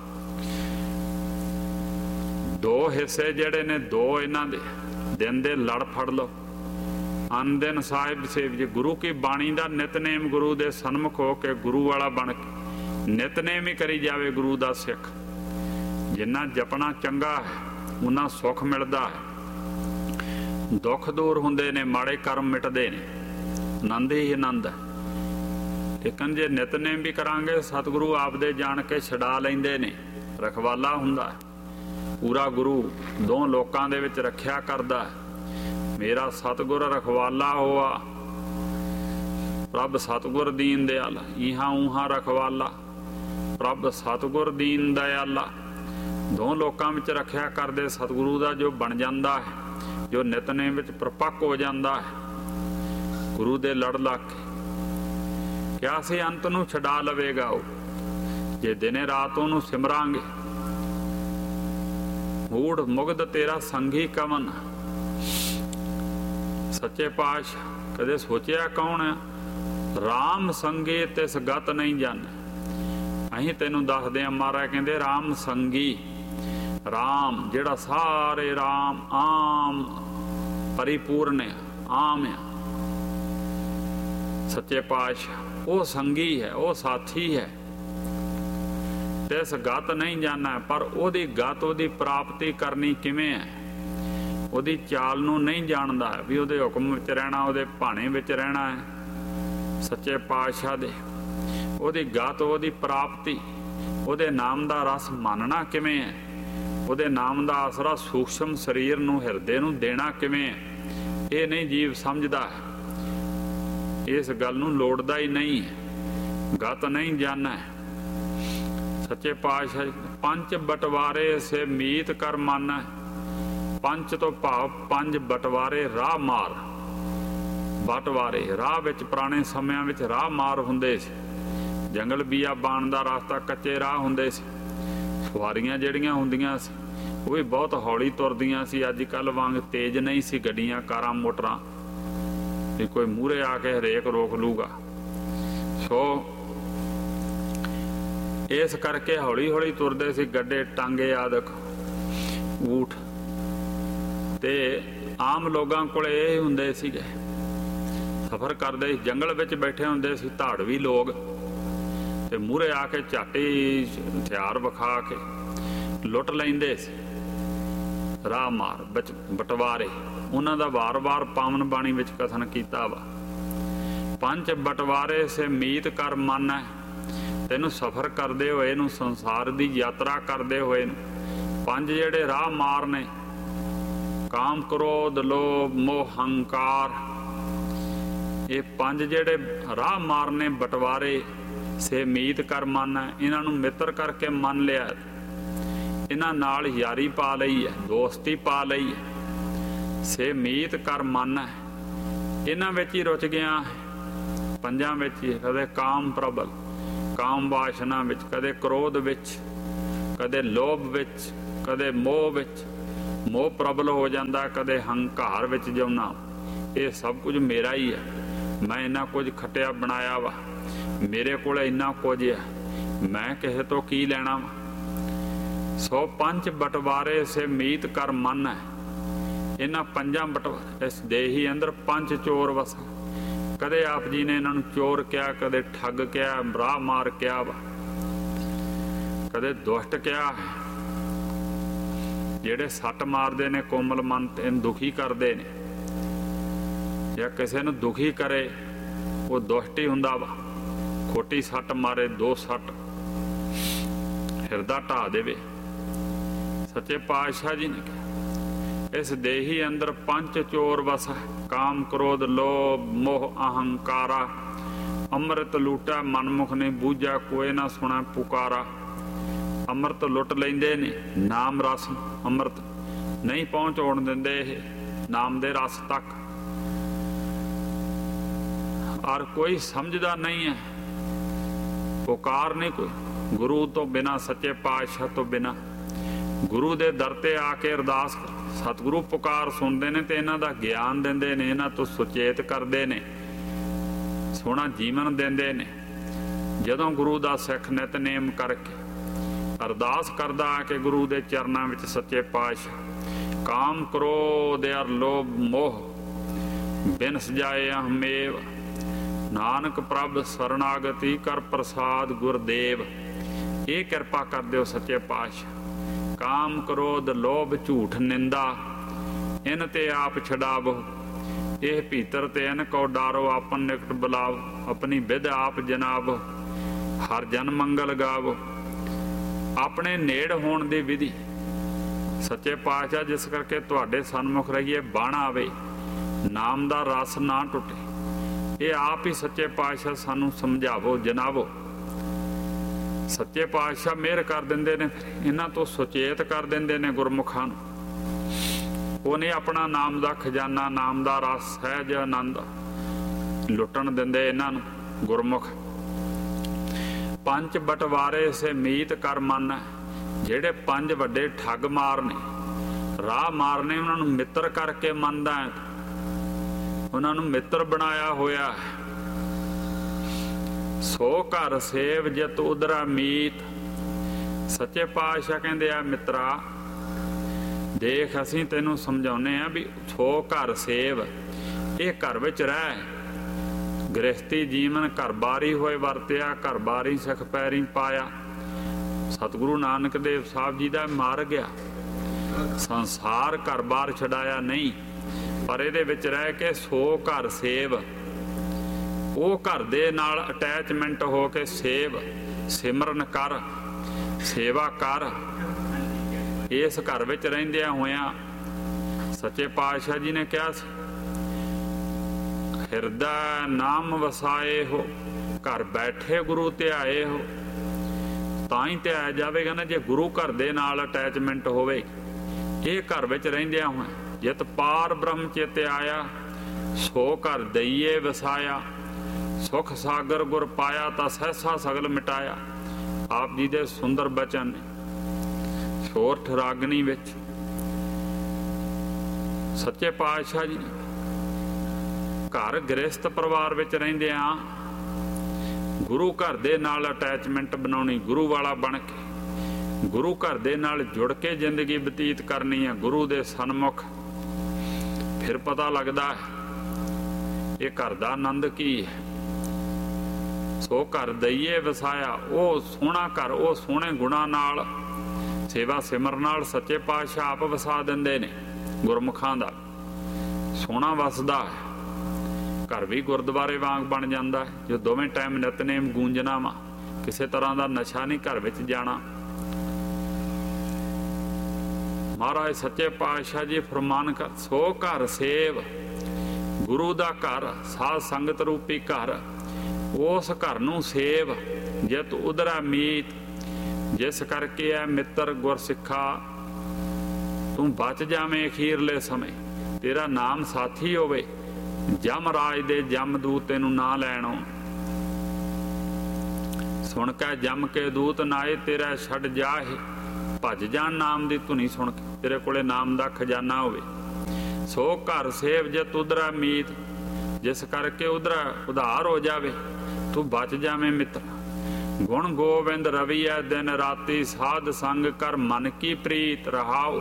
[SPEAKER 1] 2 ਹਿੱਸੇ ਜਿਹੜੇ ਨੇ 2 ਇਹਨਾਂ ਦੇ ਦਿਨ ਦੇ ਲੜ ਫੜ ਲਓ। ਅੰਦਿਨ ਸਾਹਿਬ ਸੇਵ ਜੀ, ਗੁਰੂ ਕੀ ਬਾਣੀ ਦਾ ਨਿਤਨੇਮ, ਗੁਰੂ ਦੇ ਸਨਮੁਖ ਹੋ ਕੇ ਗੁਰੂ ਵਾਲਾ ਬਣ ਕੇ ਨਿਤਨੇਮ ਹੀ ਕਰੀ ਜਾਵੇ ਗੁਰੂ ਦਾ ਸਿੱਖ। ਜਿੰਨਾ ਜਪਣਾ ਚੰਗਾ ਹੈ ਉਨਾ ਸੁੱਖ ਮਿਲਦਾ ਹੈ, ਦੁੱਖ ਦੂਰ ਹੁੰਦੇ ਨੇ, ਮਾੜੇ ਕਰਮ ਮਿਟਦੇ ਨੇ, ਆਨੰਦ ਹੀ ਆਨੰਦ ਹੈ। ਲੇਕਿਨ ਜੇ ਨਿਤਨੇਮ ਵੀ ਕਰਾਂਗੇ, ਸਤਿਗੁਰੂ ਆਪਦੇ ਜਾਣ ਕੇ ਛਡਾ ਲੈਂਦੇ ਨੇ, ਰਖਵਾਲਾ ਹੁੰਦਾ ਹੈ ਪੂਰਾ ਗੁਰੂ, 2 ਲੋਕਾਂ ਦੇ ਵਿੱਚ ਰੱਖਿਆ ਕਰਦਾ ਹੈ। ਮੇਰਾ ਸਤਿਗੁਰ ਰਖਵਾਲਾ ਹੋਆ, ਪ੍ਰਭ ਸਤਿਗੁਰ ਦੀਨ ਦਿਆਲਾ, ਇਹਾਂ ਉਹਾਂ ਰਖਵਾਲਾ, ਪ੍ਰਭ ਸਤਿਗੁਰ ਦੀਨ ਦਿਆਲਾ। 2 ਲੋਕਾਂ ਵਿੱਚ ਰੱਖਿਆ ਕਰਦੇ ਸਤਿਗੁਰੂ ਦਾ ਜੋ ਬਣ ਜਾਂਦਾ ਹੈ, ਜੋ ਨਿਤਨੇਮ ਵਿੱਚ ਪ੍ਰਪੱਕ ਹੋ ਜਾਂਦਾ ਹੈ, ਗੁਰੂ ਦੇ ਲੜ ਲੱਗ ਕੇ ਕਿਆ ਸੀ ਅੰਤ ਨੂੰ ਛਡਾ ਲਵੇਗਾ ਉਹ, ਜੇ ਦਿਨੇ ਰਾਤ ਉਹਨੂੰ ਸਿਮਰਾਂਗੇ। ਮੂੜ ਮੁਗਧ ਤੇਰਾ ਸੰਗੀ ਕਵਨ, ਸੱਚੇ ਪਾਤਸ਼ਾਹ ਕਦੇ ਸੋਚਿਆ ਕੌਣ ਆ? ਰਾਮ ਸੰਗੇ ਤਿਸ ਗਤ ਨਹੀਂ ਜਾਣ। ਅਸੀਂ ਤੈਨੂੰ ਦੱਸਦੇ ਆ, ਮਹਾਰਾਜ ਕਹਿੰਦੇ ਰਾਮ ਸੰਗੀ, ਰਾਮ ਜਿਹੜਾ ਸਾਰੇ ਰਾਮ ਆਮ ਪਰਿਪੂਰਨ ਆ, ਆਮ ਆ, ਸੱਚੇ ਪਾਤਸ਼ਾਹ ਉਹ ਸੰਗੀ ਹੈ, ਉਹ ਸਾਥੀ ਹੈ। ਤਿਸ ਗਤ ਨਹੀਂ ਜਾਣਾ, ਪਰ ਉਹਦੀ ਗਤ, ਉਹਦੀ ਪ੍ਰਾਪਤੀ ਕਰਨੀ ਕਿਵੇਂ ਹੈ, ਉਹਦੀ ਚਾਲ ਨੂੰ ਨਹੀਂ ਜਾਣਦਾ ਵੀ ਉਹਦੇ ਹੁਕਮ ਵਿੱਚ ਰਹਿਣਾ, ਉਹਦੇ ਭਾਣੇ ਵਿੱਚ ਰਹਿਣਾ ਹੈ। ਸੱਚੇ ਪਾਤਸ਼ਾਹ ਦੇ ਉਹਦੀ ਗਤ, ਉਹਦੀ ਪ੍ਰਾਪਤੀ, ਉਹਦੇ ਨਾਮ ਦਾ ਰਸ ਮੰਨਣਾ ਕਿਵੇਂ ਹੈ, ਉਹਦੇ ਨਾਮ ਦਾ ਆਸਰਾ ਸੂਖਸ਼ਮ ਸਰੀਰ ਨੂੰ, ਹਿਰਦੇ ਨੂੰ ਦੇਣਾ ਕਿਵੇਂ ਹੈ, ਇਹ ਨਹੀਂ ਜੀਵ ਸਮਝਦਾ। ਇਸ ਗੱਲ ਨੂੰ ਲੋੜਦਾ ਹੀ ਨਹੀਂ, ਗਤ ਨਹੀਂ ਜਾਣਾ। ਸੱਚੇ ਪਾਤਸ਼ਾਹ 5 ਬਟਵਾਰੇ ਸੇ ਮੀਤ ਕਰ ਮਾਨੈ, 5 ਤੋਂ ਭਾਵ 5 ਬਟਵਾਰੇ ਰਾਹ ਮਾਰ। ਬਟਵਾਰੇ ਰਾਹ ਵਿੱਚ ਪੁਰਾਣੇ ਸਮਿਆਂ ਵਿੱਚ ਰਾਹ ਮਾਰ ਹੁੰਦੇ ਸੀ, ਜੰਗਲ ਬੀਆ ਬਾਣ ਦਾ ਰਸਤਾ, ਕੱਚੇ ਰਾਹ ਹੁੰਦੇ ਸੀ। ਸਵਾਰੀਆਂ ਜਿਹੜੀਆਂ ਹੁੰਦੀਆਂ ਸੀ ਉਹ ਵੀ ਬਹੁਤ ਹੌਲੀ ਤੁਰਦੀਆਂ ਸੀ, ਅੱਜ ਕੱਲ੍ਹ ਵਾਂਗ ਤੇਜ਼ ਨਹੀਂ ਸੀ ਗੱਡੀਆਂ ਕਾਰਾਂ ਮੋਟਰਾਂ, ਵੀ ਕੋਈ ਮੂਹਰੇ ਆ ਕੇ ਹਰੇਕ ਰੋਕ ਲੂਗਾ। ਸੋ ਇਸ ਕਰਕੇ ਹੌਲੀ ਹੌਲੀ ਤੁਰਦੇ ਸੀ, ਗੱਡੇ ਟਾਂਗੇ ਆਦਿਕ ਊਠ, ਤੇ ਆਮ ਲੋਕਾਂ ਕੋਲ ਇਹ ਹੁੰਦੇ ਸੀਗੇ, ਸਫ਼ਰ ਕਰਦੇ ਜੰਗਲ ਵਿੱਚ ਬੈਠੇ ਹੁੰਦੇ ਸੀ ਧਾੜਵੀ ਲੋਕ, ਤੇ ਮੂਹਰੇ ਆ ਕੇ ਝਾਟੀ ਹਥਿਆਰ ਵਿਖਾ ਕੇ ਲੁੱਟ ਲੈਂਦੇ ਸੀ। ਰਾਹ ਮਾਰ ਬਟਵਾਰੇ ਉਹਨਾਂ ਦਾ ਵਾਰ-ਵਾਰ ਪਾਵਨ ਬਾਣੀ ਵਿੱਚ ਕਥਨ ਕੀਤਾ ਵਾ। 5 ਬਟਵਾਰੇ ਸੇ ਮੀਤ ਕਰ ਮਾਨੈ, ਤੈਨੂੰ ਸਫ਼ਰ ਕਰਦੇ ਹੋਏ ਨੂੰ, ਸੰਸਾਰ ਦੀ ਯਾਤਰਾ ਕਰਦੇ ਹੋਏ ਨੂੰ 5 ਜਿਹੜੇ ਰਾਹ ਮਾਰ ਨੇ, ਕਾਮ ਕ੍ਰੋਧ ਲੋਭ ਮੋਹ ਹੰਕਾਰ, ਇਹ 5 ਜਿਹੜੇ ਰਾਹ ਮਾਰਨੇ ਬਟਵਾਰੇ ਸੇ ਮੀਤ ਕਰ ਮਾਨੈ, ਇਹਨਾਂ ਨੂੰ ਮਿੱਤਰ ਕਰਕੇ ਮੰਨ ਲਿਆ, ਇਹਨਾਂ ਨਾਲ ਯਾਰੀ ਪਾ ਲਈ ਹੈ, ਦੋਸਤੀ ਪਾ ਲਈ ਹੈ। ਸੇ ਮੀਤ ਕਰ ਮਾਨੈ, ਇਹਨਾਂ ਵਿੱਚ ਹੀ ਰੁਚ ਗਿਆ, 5 ਵਿੱਚ ਹੀ, ਕਦੇ ਕਾਮ ਪ੍ਰਬਲ, ਕਾਮ ਵਾਸ਼ਨਾ ਵਿੱਚ, ਕਦੇ ਕ੍ਰੋਧ ਵਿੱਚ, ਕਦੇ ਲੋਭ ਵਿੱਚ, ਕਦੇ ਮੋਹ ਵਿੱਚ, ਮੋਹ ਪ੍ਰਬਲ ਹੋ ਜਾਂਦਾ, ਕਦੇ ਹੰਕਾਰ ਵਿੱਚ ਜਿਉਣਾ। ਇਹ ਸਭ ਕੁਝ ਮੇਰਾ ਹੀ ਹੈ, ਮੈਂ ਇੰਨਾ ਕੁਝ ਖੱਟਿਆ ਬਣਾਇਆ ਵਾ, ਮੇਰੇ ਕੋਲ ਇੰਨਾ ਕੁਝ ਹੈ, ਮੈਂ ਕਿਸੇ ਤੋਂ ਕੀ ਲੈਣਾ ਵਾ। ਸੋ 5 ਬਟਵਾਰੇ ਸੇ ਮੀਤ ਕਰ ਮਨ ਹੈ, ਇਹਨਾਂ 5 ਬਟਵਾਰੇ, ਇਸ ਦੇਹੀ ਅੰਦਰ 5 ਚੋਰ ਵਸਾ। ਕਦੇ ਆਪ ਜੀ ਨੇ ਇਹਨਾਂ ਨੂੰ ਚੋਰ ਕਿਹਾ, ਕਦੇ ਠੱਗ ਕਿਹਾ, ਰਾਹ ਮਾਰ ਕਿਹਾ ਵਾ, ਕਦੇ ਦੁਸ਼ਟ ਕਿਹਾ, ਜਿਹੜੇ ਸੱਟ ਮਾਰਦੇ ਨੇ ਕੋਮਲ ਮਨ ਤੇ ਦੁਖੀ ਕਰਦੇ ਨੇ, ਜਾਂ ਕਿਸੇ ਨੂੰ ਦੁਖੀ ਕਰੇ ਉਹ ਦੁਸ਼ਟ ਹੀ ਹੁੰਦਾ ਵਾ। ਖੋਟੀ ਸੱਟ ਮਾਰੇ, 2 ਸੱਟ ਹਿਰਦਾ ਢਾਹ ਦੇਵੇ। ਸੱਚੇ ਪਾਤਸ਼ਾਹ ਜੀ ਨੇ ਕਿਹਾ, ਇਸ ਦੇਹੀ ਅੰਦਰ 5 ਚੋਰ ਵਸਾ, ਕਾਮ ਕ੍ਰੋਧ ਲੋਭ ਮੋਹ ਅਹੰਕਾਰਾ। ਅੰਮ੍ਰਿਤ ਲੂਟਾ ਮਨਮੁਖ ਨੇ ਬੂਝਾ, ਕੋਏ ਨਾ ਸੁਣਾ ਪੁਕਾਰਾ। ਅੰਮ੍ਰਿਤ ਲੁੱਟ ਲੈਂਦੇ ਨੇ, ਨਾਮ ਰਸ ਅੰਮ੍ਰਿਤ ਨਹੀਂ ਪਹੁੰਚਾਉਣ ਦਿੰਦੇ ਇਹ ਨਾਮ ਦੇ ਰਸ ਤੱਕ। ਔਰ ਕੋਈ ਸਮਝਦਾ ਨਹੀਂ ਹੈ, ਪੁਕਾਰ ਨਹੀਂ ਕੋਈ ਗੁਰੂ ਤੋਂ ਬਿਨਾਂ, ਸੱਚੇ ਪਾਤਸ਼ਾਹ ਤੋਂ ਬਿਨਾਂ। ਗੁਰੂ ਦੇ ਦਰ ਤੇ ਆ ਕੇ ਅਰਦਾਸ, ਸਤਿਗੁਰੂ ਪੁਕਾਰ ਸੁਣਦੇ ਨੇ ਤੇ ਇਹਨਾਂ ਦਾ ਗਿਆਨ ਦਿੰਦੇ ਨੇ, ਇਹਨਾਂ ਤੋਂ ਸੁਚੇਤ ਕਰਦੇ ਨੇ, ਸੋਹਣਾ ਜੀਵਨ ਦਿੰਦੇ ਨੇ। ਜਦੋਂ ਗੁਰੂ ਦਾ ਸਿੱਖ ਨਿਤਨੇਮ ਕਰਕੇ ਅਰਦਾਸ ਕਰਦਾ ਆ ਕੇ ਗੁਰੂ ਦੇ ਚਰਨਾਂ ਵਿੱਚ, ਸੱਚੇ ਪਾਤਸ਼ਾਹ ਕਾਮ ਕ੍ਰੋਧ ਅਰ ਲੋਭ ਮੋਹ ਬਿਨ ਸਜਾਏ ਹਮੇਵ, ਨਾਨਕ ਪ੍ਰਭ ਸਰਨਾਗਤੀ ਕਰ ਪ੍ਰਸਾਦ ਗੁਰਦੇਵ। ਇਹ ਕਿਰਪਾ ਕਰ ਦਿਓ ਸੱਚੇ ਪਾਤਸ਼ਾਹ। ਕਾਮ ਕ੍ਰੋਧ ਲੋਭ ਝੂਠ ਨਿੰਦਾ ਇਨ ਤੇ ਆਪ ਛਡਾਵੋ, ਇਹ ਭੀਤਰ ਤੇ ਇਨ ਕੋ ਡਾਰੋ, ਆਪਨ ਨਿਕਟ ਬੁਲਾਵ, ਆਪਣੀ ਵਿਧ ਆਪ ਜਨਾਵੋ, ਹਰ ਜਨ ਮੰਗਲ ਗਾਵੋ। ਆਪਣੇ ਨੇੜ ਹੋਣ ਦੀ ਵਿਧੀ ਸੱਚੇ ਪਾਤਸ਼ਾਹ, ਜਿਸ ਕਰਕੇ ਤੁਹਾਡੇ ਸਨਮੁਖ ਰਹੀਏ, ਬਣ ਆਵੇ, ਨਾਮ ਦਾ ਰਸ ਨਾ ਟੁੱਟੇ। ਇਹ ਆਪ ਹੀ ਸੱਚੇ ਪਾਤਸ਼ਾਹ ਸਾਨੂੰ ਸਮਝਾਵੋ, ਜਨਾਵੋ। ਸੱਚੇ ਪਾਤਸ਼ਾਹ ਮਿਹਰ ਕਰ ਦਿੰਦੇ ਨੇ, ਇਹਨਾਂ ਤੋਂ ਸੁਚੇਤ ਕਰ ਦਿੰਦੇ ਨੇ ਗੁਰਮੁਖਾਂ ਨੂੰ। ਉਹਨੇ ਆਪਣਾ ਨਾਮ ਦਾ ਖਜ਼ਾਨਾ, ਨਾਮ ਦਾ ਰਸ, ਸਹਿਜ ਆਨੰਦ ਲੁੱਟਣ ਦਿੰਦੇ ਇਹਨਾਂ ਨੂੰ ਗੁਰਮੁਖ। ਪੰਜ ਬਟਵਾਰੇ ਸੇ ਮੀਤ ਕਰ ਮਨ, ਜਿਹੜੇ ਪੰਜ ਵੱਡੇ ਠੱਗ ਮਾਰਨੇ, ਰਾਹ ਮਾਰਨੇ, ਉਹਨਾਂ ਨੂੰ ਮਿੱਤਰ ਕਰਕੇ ਮੰਨਦਾ ਹੈ, ਉਹਨਾਂ ਨੂੰ ਮਿੱਤਰ ਬਣਾਇਆ ਹੋਇਆ। ਸੋ ਘਰ ਸੇਵ ਜਿਤ ਉਦਰਾ ਮੀਤ। ਸੱਚੇ ਪਾਤਸ਼ਾਹ ਕਹਿੰਦੇ ਆ, ਮਿੱਤਰਾ ਦੇਖ, ਅਸੀਂ ਤੈਨੂੰ ਸਮਝਾਉਂਦੇ ਆ ਵੀ ਸੋ ਘਰ ਸੇਵ, ਇਹ ਘਰ ਵਿੱਚ ਰਹਿ। ਗ੍ਰਸਤੀ ਜੀਵਨ ਘਰ ਬਾਰੀ ਹੋਏ ਵਰਤਿਆ, ਘਰ ਬਾਰੀ ਸਿੱਖ ਪੈਰੀ ਪਾਇਆ। ਸਤਿਗੁਰੂ ਨਾਨਕ ਦੇਵ ਸਾਹਿਬ ਜੀ ਦਾ ਮਾਰ ਗਿਆ, ਸੰਸਾਰ ਘਰ ਬਾਰ ਛਡਾਇਆ ਨਹੀਂ, ਪਰ ਇਹਦੇ ਵਿੱਚ ਰਹਿ ਕੇ ਸੋ ਘਰ ਸੇਵ। ਉਹ ਘਰ ਦੇ ਨਾਲ ਅਟੈਚਮੈਂਟ ਹੋ ਕੇ ਸੇਵ, ਸਿਮਰਨ ਕਰ, ਸੇਵਾ ਕਰ। ਇਸ ਘਰ ਵਿੱਚ ਰਹਿੰਦਿਆਂ ਹੋਇਆਂ ਸੱਚੇ ਪਾਤਸ਼ਾਹ ਜੀ ਨੇ ਕਿਹਾ ਸੀ, ਹਿਰਦਾ ਨਾਮ ਵਸਾਏ ਹੋ, ਘਰ ਬੈਠੇ ਗੁਰੂ ਧਿਆਏ ਹੋ। ਤਾਂ ਹੀ ਧਿਆਇਆ ਜਾਵੇਗਾ ਨਾ ਜੇ ਗੁਰੂ ਘਰ ਦੇ ਨਾਲ ਅਟੈਚਮੈਂਟ ਹੋਵੇ। ਇਹ ਘਰ ਵਿੱਚ ਰਹਿੰਦਿਆਂ ਹੋਇਆਂ ਜਿਤ ਪਾਰ ਬ੍ਰਹਮ ਚੇਤੇ ਆਇਆ, ਸੋ ਘਰ ਦਈਏ ਵਸਾਇਆ। ਸੁਖ ਸਾਗਰ ਗੁਰ ਪਾਇਆ, ਤਾਂ ਸਹਿਸਾ ਸਗਲ ਮਿਟਾਇਆ। ਆਪ ਜੀ ਦੇ ਸੁੰਦਰ ਬਚਨ ਨੇ ਸੋਰਠ ਰਾਗਨੀ ਵਿੱਚ। ਸੱਚੇ ਪਾਤਸ਼ਾਹ ਜੀ ਘਰ ਗ੍ਰਸਤ ਪਰਿਵਾਰ ਵਿੱਚ ਰਹਿੰਦੇ ਆ, ਗੁਰੂ ਘਰ ਦੇ ਨਾਲ ਅਟੈਚਮੈਂਟ ਬਣਾਉਣੀ, ਗੁਰੂ ਵਾਲਾ ਬਣ ਕੇ ਗੁਰੂ ਘਰ ਦੇ ਨਾਲ ਜੁੜ ਕੇ ਜ਼ਿੰਦਗੀ ਬਤੀਤ ਕਰਨੀ ਹੈ, ਗੁਰੂ ਦੇ ਸਨਮੁਖ। ਫਿਰ ਪਤਾ ਲੱਗਦਾ ਇਹ ਘਰ ਦਾ ਆਨੰਦ ਕੀ ਹੈ। ਸੋ ਘਰ ਦਈਏ ਵਸਾਇਆ, ਉਹ ਸੋਹਣਾ ਘਰ, ਉਹ ਸੋਹਣੇ ਗੁਣਾਂ ਨਾਲ, ਸੇਵਾ ਸਿਮਰਨ ਨਾਲ ਸੱਚੇ ਪਾਤਸ਼ਾਹ ਆਪ ਵਸਾ ਦਿੰਦੇ ਨੇ। ਗੁਰਮੁਖਾਂ ਦਾ ਸੋਹਣਾ ਵਸਦਾ ਹੈ ਘਰ, ਵੀ ਗੁਰਦੁਆਰੇ ਵਾਂਗ ਬਣ ਜਾਂਦਾ ਹੈ। ਜੋ ਦੋਵੇਂ ਟਾਈਮ ਨਿਤਨੇਮ ਗੂੰਜਣਾ ਵਾ, ਕਿਸੇ ਤਰ੍ਹਾਂ ਦਾ ਨਸ਼ਾ ਨਹੀਂ ਘਰ ਵਿੱਚ ਜਾਣਾ। ਮਹਾਰਾਜ ਸੱਚੇ ਪਾਤਸ਼ਾਹ ਜੀ ਫਰਮਾਨ ਕਰ, ਸੋ ਘਰ ਸੇਵ। ਗੁਰੂ ਦਾ ਘਰ, ਸਾਧ ਸੰਗਤ ਰੂਪੀ ਘਰ, ਉਸ ਘਰ ਨੂੰ ਸੇਵ ਜਿਤ ਉਦਰਾ ਮੀਤ। ਜਿਸ ਕਰਕੇ ਹੈ ਮਿੱਤਰ ਗੁਰਸਿੱਖਾ, ਤੂੰ ਬਚ ਜਾਵੇਂ ਅਖੀਰਲੇ ਸਮੇਂ, ਤੇਰਾ ਨਾਮ ਸਾਥੀ ਹੋਵੇ। ਜਮ ਰਾਜ ਦੇ ਜਮਦੂਤ ਤੈਨੂੰ ਨਾ ਲੈਣ ਆਉਣ, ਸੁਣ ਕੇ ਜਮ ਕੇ ਦੂਤ ਨਾਏ ਤੇਰਾ ਛੱਡ ਜਾਏ। ਭੱਜ ਜਾਣ ਨਾਮ ਦੀ ਧੁਨੀ ਸੁਣ ਕੇ, ਤੇਰੇ ਕੋਲੇ ਨਾਮ ਦਾ ਖਜ਼ਾਨਾ ਹੋਵੇ। ਸੋ ਘਰ ਸੇਵ ਜਿਤ ਉਦਰਾ ਮੀਤ, ਜਿਸ ਕਰਕੇ ਉਦਰਾ ਉਧਾਰ ਹੋ ਜਾਵੇ, ਤੂੰ ਬਚ ਜਾਵੇਂ ਮਿੱਤਰ। ਗੁਣ ਗੋਬਿੰਦ ਰਵੀਐ ਦਿਨ ਰਾਤੀ, ਸਾਧ ਸੰਗ ਕਰ ਮਨ ਕੀ ਪ੍ਰੀਤ ਰਹਾਓ।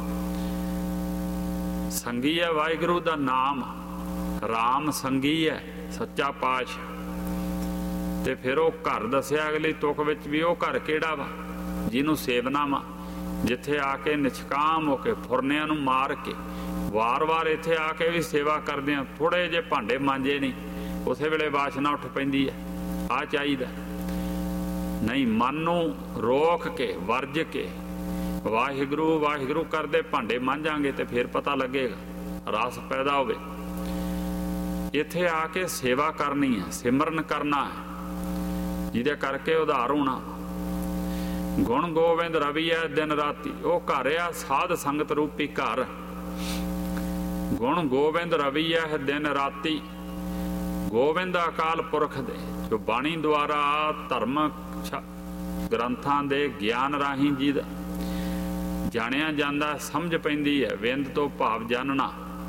[SPEAKER 1] ਸੰਗੀ ਹੈ ਵਾਹਿਗੁਰੂ ਦਾ ਨਾਮ, ਰਾਮ ਸੰਗੀ ਹੈ ਸੱਚਾ ਪਾਤਸ਼ਾਹ। ਤੇ ਫਿਰ ਉਹ ਘਰ ਦੱਸਿਆ ਅਗਲੀ ਤੁਕ ਵਿੱਚ ਵੀ, ਉਹ ਘਰ ਕਿਹੜਾ ਵਾ ਜਿਹਨੂੰ ਸੇਵਨਾ ਵਾ, ਜਿੱਥੇ ਆ ਕੇ ਨਿਸ਼ਕਾਮ ਹੋ ਕੇ ਫੁਰਨਿਆਂ ਨੂੰ ਮਾਰ ਕੇ ਵਾਰ-ਵਾਰ ਇੱਥੇ ਆ ਕੇ ਵੀ ਸੇਵਾ ਕਰਦੇ ਆ। ਥੋੜੇ ਜਿਹੇ ਭਾਂਡੇ ਮਾਂਜੇ ਨਹੀਂ, ਉਸੇ ਵੇਲੇ ਵਾਸ਼ਨਾ ਉੱਠ ਪੈਂਦੀ ਹੈ। ਆ ਚਾਹੀਦਾ ਨਹੀਂ, ਮਨ ਨੂੰ ਰੋਕ ਕੇ ਵਰਜ ਕੇ ਵਾਹਿਗੁਰੂ ਵਾਹਿਗੁਰੂ ਕਰਦੇ ਭਾਂਡੇ ਮਾਂਜਾਂਗੇ ਤੇ ਫਿਰ ਪਤਾ ਲੱਗੇਗਾ, ਰਸ ਪੈਦਾ ਹੋਵੇ। ਇੱਥੇ ਆ ਕੇ ਸੇਵਾ ਕਰਨੀ ਹੈ, ਸਿਮਰਨ ਕਰਨਾ ਹੈ, ਜਿਹਦੇ ਕਰਕੇ ਉਧਾਰ ਹੋਣਾ। ਗੁਣ ਗੋਬਿੰਦ ਰਵੀਐ ਦਿਨ ਰਾਤੀ, ਉਹ ਘਰ ਆ ਸਾਧ ਸੰਗਤ ਰੂਪੀ ਘਰ। ਗੁਣ ਗੋਬਿੰਦ ਰਵੀਐ ਦਿਨ ਰਾਤੀ, ਗੋਬਿੰਦ ਅਕਾਲ ਪੁਰਖ ਦੇ ਜੋ ਬਾਣੀ ਦੁਆਰਾ ਧਰਮ ਗ੍ਰੰਥਾਂ ਦੇ ਗਿਆਨ ਰਾਹੀਂ ਜਿਹਦਾ ਜਾਣਿਆ ਜਾਂਦਾ, ਸਮਝ ਪੈਂਦੀ ਹੈ। ਵਿੰਦ ਤੋਂ ਭਾਵ ਜਾਣਨਾ।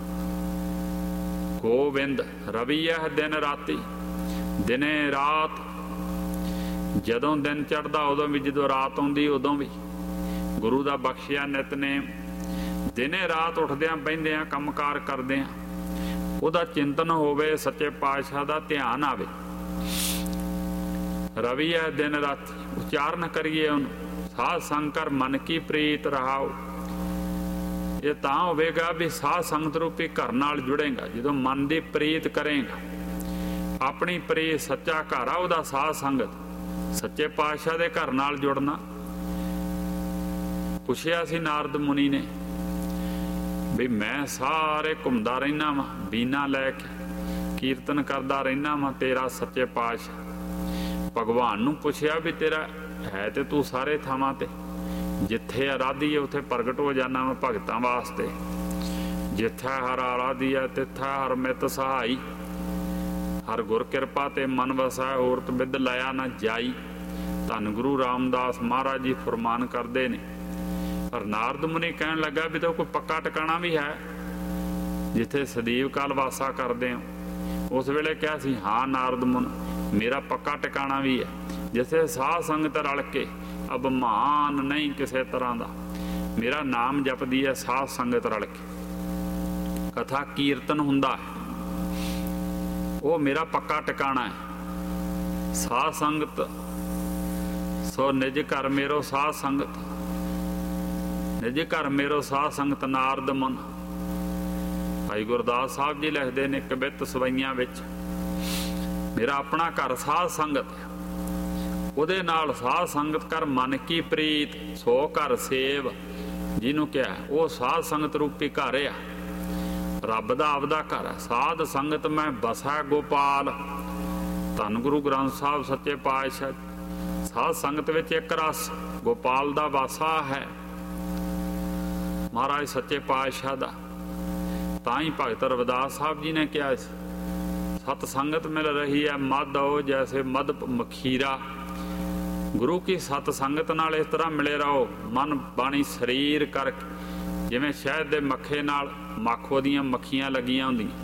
[SPEAKER 1] ਗੋਬਿੰਦ ਰਵੀਐ ਦਿਨ ਰਾਤੀ, ਦਿਨੇ ਰਾਤ, ਜਦੋਂ ਦਿਨ ਚੜ੍ਹਦਾ ਉਦੋਂ ਵੀ, ਜਦੋਂ ਰਾਤ ਆਉਂਦੀ ਉਦੋਂ ਵੀ। ਗੁਰੂ ਦਾ ਬਖਸ਼ਿਆ ਨਿਤਨੇਮ, ਦਿਨੇ ਰਾਤ ਉੱਠਦਿਆਂ ਬਹਿੰਦਿਆਂ ਕੰਮਕਾਰ ਕਰਦਿਆਂ ਉਹਦਾ ਚਿੰਤਨ ਹੋਵੇ, ਸੱਚੇ ਪਾਤਸ਼ਾਹ ਦਾ ਧਿਆਨ ਆਵੇ। ਰਵੀਐ ਦਿਨ ਰਾਤੀ, ਉਚਾਰਨ ਕਰੀਏ ਉਹਨੂੰ। ਸਾਧ ਸੰਗ ਕਰ ਮਨ ਕੀ ਪ੍ਰੀਤ ਰਹਾਓ। ਇਹ ਤਾਂ ਹੋਵੇਗਾ ਵੀ ਸਾਧ ਸੰਗਤ ਰੂਪੀ ਘਰ ਨਾਲ ਜੁੜੇਗਾ ਜਦੋਂ ਮਨ ਦੀ ਪ੍ਰੀਤ ਕਰੇਗਾ। ਆਪਣੀ ਪ੍ਰੀਤ ਸੱਚਾ ਘਰ ਆ ਉਹਦਾ ਸਾਧ ਸੰਗਤ, ਸੱਚੇ ਪਾਤਸ਼ਾਹ ਦੇ ਘਰ ਨਾਲ ਜੁੜਨਾ। ਪੁੱਛਿਆ ਸੀ ਨਾਰਦ ਮੁਨੀ ਨੇ ਵੀ ਮੈਂ ਸਾਰੇ ਘੁੰਮਦਾ ਰਹਿਣਾ ਵਾਂ, ਬੀਨਾ ਲੈ ਕੇ ਕੀਰਤਨ ਕਰਦਾ ਰਹਿਣਾ ਵਾਂ ਤੇਰਾ ਸੱਚੇ ਪਾਤਸ਼ਾਹ। ਭਗਵਾਨ ਨੂੰ ਪੁੱਛਿਆ ਵੀ ਤੇਰਾ ਹੈ ਤੇ ਤੂੰ ਸਾਰੇ ਥਾਵਾਂ ਤੇ, ਜਿੱਥੇ ਆਰਾਧੀ ਹੈ ਉੱਥੇ ਪ੍ਰਗਟ ਹੋ ਜਾਣਾ ਵਾ ਭਗਤਾਂ ਵਾਸਤੇ। ਜਿੱਥੇ ਹਰ ਆਰਾਧੀ ਹੈ ਤਿੱਥਾ ਹਰ ਮਿਤ ਸਹਾਈ, ਹਰ ਗੁਰ ਕਿਰਪਾ ਤੇ ਮਨ ਵਸੈ ਔਰਤ ਬਿਦ ਲਾਇਆ ਨਾ ਜਾਈ। ਧੰਨ ਗੁਰੂ ਰਾਮਦਾਸ ਮਹਾਰਾਜ ਜੀ ਫਰਮਾਨ ਕਰਦੇ ਨੇ। ਪਰ ਨਾਰਦ ਮੁਨੀ ਕਹਿਣ ਲੱਗਾ ਵੀ ਤਾਂ ਕੋਈ ਪੱਕਾ ਟਿਕਾਣਾ ਵੀ ਹੈ ਜਿੱਥੇ ਸਦੀਵ ਕਾਲ ਵਾਸਾ ਕਰਦੇ ਹੋ। ਉਸ ਵੇਲੇ ਕਿਹਾ ਸੀ ਹਾਂ ਨਾਰਦ ਮੁਨ, ਮੇਰਾ ਪੱਕਾ ਟਿਕਾਣਾ ਵੀ ਹੈ ਜਿੱਥੇ ਸਾਧ ਸੰਗਤ ਰਲ ਕੇ ਅਭਿਮਾਨ ਨਹੀਂ ਕਿਸੇ ਤਰ੍ਹਾਂ ਦਾ, ਮੇਰਾ ਨਾਮ ਜਪਦੀ ਹੈ ਸਾਧ ਸੰਗਤ ਰਲ ਕੇ, ਕਥਾ ਕੀਰਤਨ ਹੁੰਦਾ ਹੈ, ਉਹ ਮੇਰਾ ਪੱਕਾ ਟਿਕਾਣਾ ਹੈ। ਸਾਧ ਸੰਗਤ ਸੋ ਨਿਜ ਘਰ ਮੇਰੋ ਸਾਧ ਸੰਗਤ, ਨਿਜ ਘਰ ਮੇਰੋ ਸਾਧ ਸੰਗਤ ਨਾਰਦ ਮੁਨ। ਭਾਈ ਗੁਰਦਾਸ ਸਾਹਿਬ ਜੀ ਲਿਖਦੇ ਨੇ ਕਵਿਤ ਸਵਈਆਂ ਵਿੱਚ, ਮੇਰਾ ਆਪਣਾ ਘਰ ਸਾਧ ਸੰਗਤ ਹੈ, ਉਹਦੇ ਨਾਲ ਸਾਧ ਸੰਗਤ ਕਰ ਮਨ ਕੀ ਪ੍ਰੀਤ, ਸੋ ਘਰ ਸੇਵ। ਜਿਹਨੂੰ ਕਿਹਾ ਉਹ ਸਾਧ ਸੰਗਤ ਰੂਪੀ ਘਰ ਆ, ਰੱਬ ਦਾ ਆਪਦਾ ਘਰ ਹੈ। ਸਾਧ ਸੰਗਤ ਮੈਂ ਬਸਾ ਗੋਪਾਲ। ਧੰਨ ਗੁਰੂ ਗ੍ਰੰਥ ਸਾਹਿਬ ਸੱਚੇ ਪਾਤਸ਼ਾਹ, ਸਾਧ ਸੰਗਤ ਵਿੱਚ ਇੱਕ ਰਸ ਗੋਪਾਲ ਦਾ ਵਾਸਾ ਹੈ, ਮਹਾਰਾਜ ਸੱਚੇ ਪਾਤਸ਼ਾਹ ਦਾ। ਤਾਂ ਹੀ ਭਗਤ ਰਵਿਦਾਸ ਸਾਹਿਬ ਜੀ ਨੇ ਕਿਹਾ ਸੀ, ਸਤ ਸੰਗਤ ਮਿਲ ਰਹੀ ਹੈ ਮਦ ਹੋ ਜੈਸੇ ਮਦ ਮਖੀਰਾ। ਗੁਰੂ ਕੀ ਸਤ ਸੰਗਤ ਨਾਲ ਇਸ ਤਰ੍ਹਾਂ ਮਿਲੇ ਰਹੋ, ਮਨ ਬਾਣੀ ਸਰੀਰ ਕਰਕੇ, ਜਿਵੇਂ ਸ਼ਹਿਦ ਦੇ ਮੱਖੇ ਨਾਲ ਮਾਖੋ ਦੀਆਂ ਮੱਖੀਆਂ ਲੱਗੀਆਂ ਹੁੰਦੀਆਂ,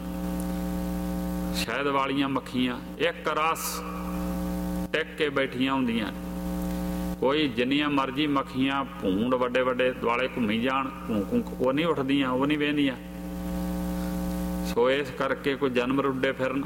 [SPEAKER 1] ਸ਼ਹਿਦ ਵਾਲੀਆਂ ਮੱਖੀਆਂ ਇੱਕ ਰਸ ਟਿਕ ਕੇ ਬੈਠੀਆਂ ਹੁੰਦੀਆਂ। ਕੋਈ ਜਿੰਨੀਆਂ ਮਰਜ਼ੀ ਮੱਖੀਆਂ ਭੂੰਡ ਵੱਡੇ ਵੱਡੇ ਦੁਆਲੇ ਘੁੰਮੀ ਜਾਣ, ਉਹ ਨਹੀਂ ਉੱਠਦੀਆਂ, ਉਹ ਨਹੀਂ ਵਹਿੰਦੀਆਂ। ਸੋ ਇਸ ਕਰਕੇ ਕੋਈ ਜਨਮ ਰੁੱਡੇ ਫਿਰਨ।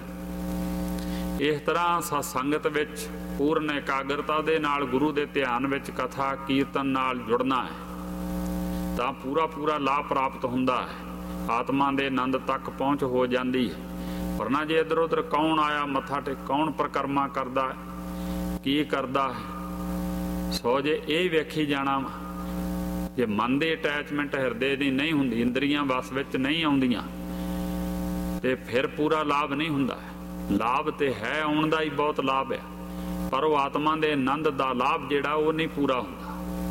[SPEAKER 1] ਇਸ ਤਰ੍ਹਾਂ ਸਤਸੰਗਤ ਵਿੱਚ ਪੂਰਨ ਇਕਾਗਰਤਾ ਦੇ ਨਾਲ ਗੁਰੂ ਦੇ ਧਿਆਨ ਵਿੱਚ ਕਥਾ ਕੀਰਤਨ ਨਾਲ ਜੁੜਨਾ ਹੈ ਤਾਂ ਪੂਰਾ ਪੂਰਾ ਲਾਭ ਪ੍ਰਾਪਤ ਹੁੰਦਾ ਹੈ, ਆਤਮਾ ਦੇ ਆਨੰਦ ਤੱਕ ਪਹੁੰਚ ਹੋ ਜਾਂਦੀ ਹੈ। ਵਰਨਾ ਜੇ ਇੱਧਰ ਉੱਧਰ ਕੌਣ ਆਇਆ ਮੱਥਾ ਟੇਕ, ਕੌਣ ਪਰਿਕਰਮਾ ਕਰਦਾ ਹੈ, ਕੀ ਕਰਦਾ ਹੈ, ਸੋ ਜੇ ਇਹ ਵੇਖੀ ਜਾਣਾ ਵਾ, ਜੇ ਮਨ ਦੀ ਅਟੈਚਮੈਂਟ ਹਿਰਦੇ ਦੀ ਨਹੀਂ ਹੁੰਦੀ, ਇੰਦਰੀਆਂ ਵਸ ਵਿੱਚ ਨਹੀਂ ਆਉਂਦੀਆਂ, ਤੇ ਫਿਰ ਪੂਰਾ ਲਾਭ ਨਹੀਂ ਹੁੰਦਾ। ਲਾਭ ਤੇ ਹੈ, ਆਉਣ ਦਾ ਹੀ ਬਹੁਤ ਲਾਭ ਹੈ, ਪਰ ਉਹ ਆਤਮਾ ਦੇ ਆਨੰਦ ਦਾ ਲਾਭ ਜਿਹੜਾ ਉਹ ਨਹੀਂ ਪੂਰਾ ਹੁੰਦਾ।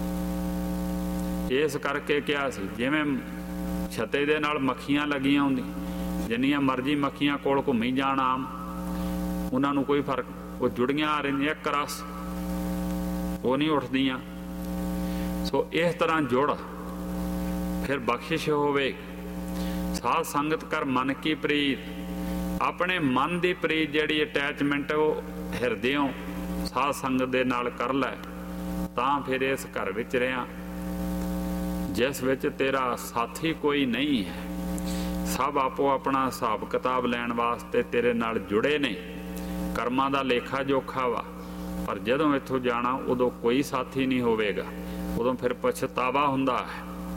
[SPEAKER 1] ਇਸ ਕਰਕੇ ਕਿਹਾ ਸੀ ਜਿਵੇਂ ਛੱਤੇ ਦੇ ਨਾਲ ਮੱਖੀਆਂ ਲੱਗੀਆਂ ਹੁੰਦੀਆਂ, ਜਿੰਨੀਆਂ ਮਰਜ਼ੀ ਮੱਖੀਆਂ ਕੋਲ ਘੁੰਮੀ ਜਾਣ ਆਮ, ਉਹਨਾਂ ਨੂੰ ਕੋਈ ਫਰਕ, ਉਹ ਜੁੜੀਆਂ ਆ ਰਹੀਆਂ ਇੱਕ ਰਸ, ਉਹ ਨਹੀਂ ਉੱਠਦੀਆਂ। ਸੋ ਇਸ ਤਰ੍ਹਾਂ ਜੁੜ, ਫਿਰ ਬਖਸ਼ਿਸ਼ ਹੋਵੇ। ਸਾਧ ਸੰਗਤ ਕਰ ਮਨ ਕੀ ਪ੍ਰੀਤ, ਆਪਣੇ ਮਨ ਦੀ ਪ੍ਰੀਤ ਜਿਹੜੀ ਅਟੈਚਮੈਂਟ ਉਹ ਹਿਰਦਿਓਂ ਸਾਧ ਸੰਗਤ ਦੇ ਨਾਲ ਕਰ ਲੈ, ਤਾਂ ਫਿਰ ਇਸ ਘਰ ਵਿੱਚ ਰਿਹਾ ਜਿਸ ਵਿੱਚ ਤੇਰਾ ਸਾਥੀ ਕੋਈ ਨਹੀਂ ਹੈ। ਸਭ ਆਪੋ ਆਪਣਾ ਹਿਸਾਬ ਕਿਤਾਬ ਲੈਣ ਵਾਸਤੇ ਤੇਰੇ ਨਾਲ ਜੁੜੇ ਨੇ, ਕਰਮਾਂ ਦਾ ਲੇਖਾ ਜੋਖਾ ਵਾ। ਪਰ ਜਦੋਂ ਇੱਥੋਂ ਜਾਣਾ ਉਦੋਂ ਕੋਈ ਸਾਥੀ ਨਹੀਂ ਹੋਵੇਗਾ, ਉਦੋਂ ਫਿਰ ਪਛਤਾਵਾ ਹੁੰਦਾ ਹੈ।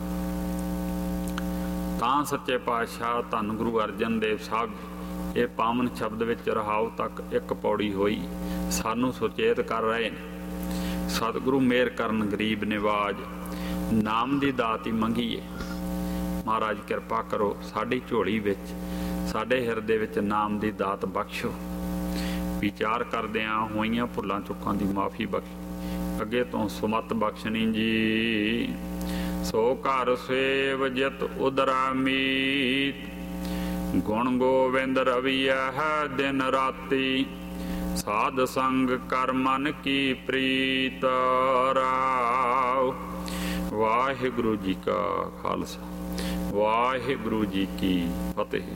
[SPEAKER 1] ਤਾਂ ਸੱਚੇ ਪਾਤਸ਼ਾਹ ਧੰਨ ਗੁਰੂ ਅਰਜਨ ਦੇਵ ਸਾਹਿਬ ਇਹ ਪਾਵਨ ਸ਼ਬਦ ਵਿੱਚ ਰਹਾਉ ਤੱਕ ਇੱਕ ਪੌੜੀ ਹੋਈ ਸਾਨੂੰ ਸੁਚੇਤ ਕਰ ਰਹੇ ਨੇ। ਸਤਿਗੁਰੂ ਮਿਹਰ ਕਰਨ ਗਰੀਬ ਨਿਵਾਜ, ਨਾਮ ਦੀ ਦਾਤ ਹੀ ਮੰਗੀਏ। ਮਹਾਰਾਜ ਕਿਰਪਾ ਕਰੋ ਸਾਡੀ ਝੋਲੀ ਵਿੱਚ ਸਾਡੇ ਹਿਰਦੇ ਵਿੱਚ ਨਾਮ ਦੀ ਦਾਤ ਬਖਸ਼ੋ। ਵਿਚਾਰ ਕਰਦਿਆਂ ਹੋਈਆਂ ਭੁੱਲਾਂ ਚੁੱਕਾਂ ਦੀ ਮਾਫੀ ਬਖਸ਼, ਅੱਗੇ ਤੋਂ ਸੁਮਤ ਬਖਸ਼ਣੀ ਜੀ। ਸੋ ਘਰ ਸੇਵ ਜਿਤ ਉਦਰਾ ਮੀਤ, ਗੁਣ ਗੋਬਿੰਦ ਰਵੀਐ ਦਿਨ ਰਾਤੀ। ਸਾਧ ਸੰਗ ਕਰ ਮਨ ਕੀ ਪ੍ਰੀਤ ਰਾਵ। ਵਾਹਿਗੁਰੂ ਜੀ ਕਾ ਖਾਲਸਾ, ਵਾਹਿਗੁਰੂ ਜੀ ਕੀ ਫਤਿਹ।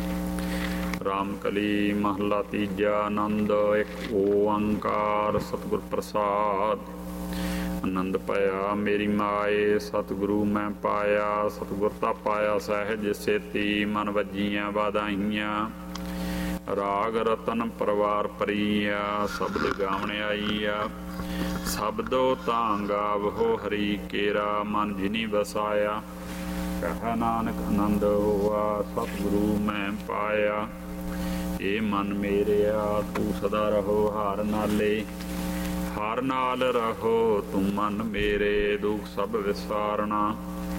[SPEAKER 1] ਰਾਮਕਲੀ ਮਹਲਾ ਤੀਜਾ। ਆਨੰਦ ਇੱਕ ਓੰਕਾਰ ਸਤਿਗੁਰ ਪ੍ਰਸਾਦ। ਆਨੰਦ ਪਾਇਆ ਮੇਰੀ ਮਾਏ, ਸਤਿਗੁਰੂ ਮੈਂ ਪਾਇਆ। ਸਤਿਗੁਰ ਤਾਂ ਪਾਇਆ ਸਹਿਜ ਸੇਤੀ, ਮਨ ਵੱਜੀਆਂ ਵਾਧਾਈਆਂ। ਰਾਗ ਰਤਨ ਪਰਵਾਰ ਪਰੀਆ, ਸ਼ਬਦ ਗਾਵਣ ਆਈਆ। ਸ਼ਬਦੋ ਤਾਂ ਗਾਵਹੋ ਹਰੀ ਕੇਰਾ, ਮਨ ਜਿਨੀ ਵਸਾਇਆ। ਕਹਿ ਨਾਨਕ ਆਨੰਦ ਹੋਆ, ਸਤਿਗੁਰੂ ਮੈਂ ਪਾਇਆ। ਇਹ ਮਨ ਮੇਰਿਆ ਤੂੰ ਸਦਾ ਰਹੋ ਹਾਰ ਨਾਲੇ, ਹਾਰ ਨਾਲ ਰਹੋ ਤੂੰ ਮਨ ਮੇਰੇ। ਦੁੱਖ ਸਭ ਵਿਸਾਰਣਾ,